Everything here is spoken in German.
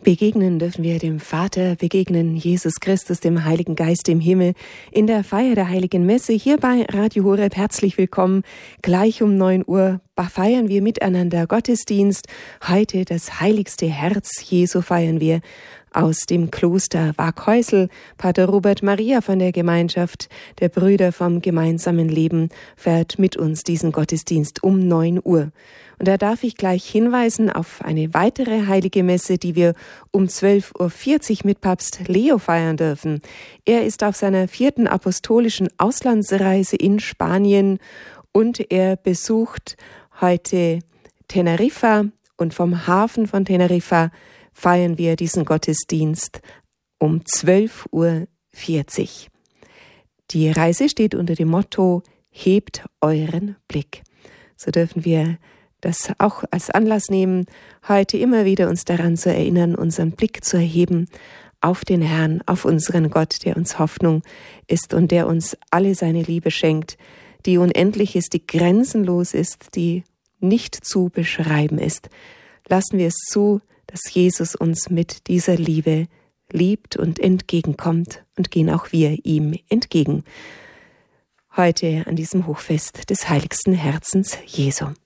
Begegnen dürfen wir dem Vater, begegnen Jesus Christus, dem Heiligen Geist im Himmel, in der Feier der Heiligen Messe hier bei Radio Horeb. Herzlich willkommen. Gleich um 9 Uhr feiern wir miteinander Gottesdienst. Heute das heiligste Herz Jesu feiern wir aus dem Kloster Waaghäusel. Pater Robert Maria von der Gemeinschaft der Brüder vom gemeinsamen Leben feiert mit uns diesen Gottesdienst um 9 Uhr. Und da darf ich gleich hinweisen auf eine weitere heilige Messe, die wir um 12.40 Uhr mit Papst Leo feiern dürfen. Er ist auf seiner 4. apostolischen Auslandsreise in Spanien und er besucht heute Teneriffa und vom Hafen von Teneriffa feiern wir diesen Gottesdienst um 12.40 Uhr. Die Reise steht unter dem Motto: Hebt euren Blick. So dürfen wir das auch als Anlass nehmen, heute immer wieder uns daran zu erinnern, unseren Blick zu erheben auf den Herrn, auf unseren Gott, der uns Hoffnung ist und der uns alle seine Liebe schenkt, die unendlich ist, die grenzenlos ist, die nicht zu beschreiben ist. Lassen wir es zu, dass Jesus uns mit dieser Liebe liebt und entgegenkommt, und gehen auch wir ihm entgegen. Heute an diesem Hochfest des heiligsten Herzens Jesu.